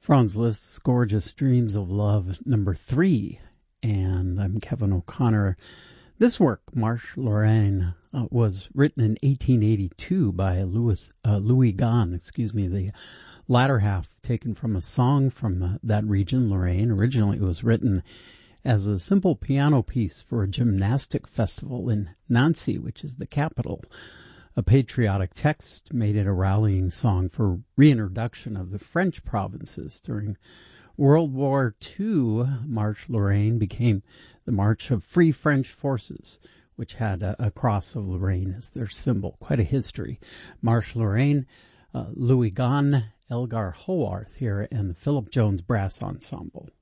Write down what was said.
Franz Liszt's Gorgeous Dreams of Love, number 3. And I'm Kevin O'Connor. This work, Marche Lorraine, was written in 1882 by Louis Gahn, the latter half taken from a song from that region, Lorraine. Originally, it was written as a simple piano piece for a gymnastic festival in Nancy, which is the capital. A patriotic text made it a rallying song for reintroduction of the French provinces. During World War II, Marche Lorraine became the March of Free French Forces, which had a cross of Lorraine as their symbol. Quite a history. Marche Lorraine, Louis Gahn, Elgar Howarth here, and the Philip Jones Brass Ensemble.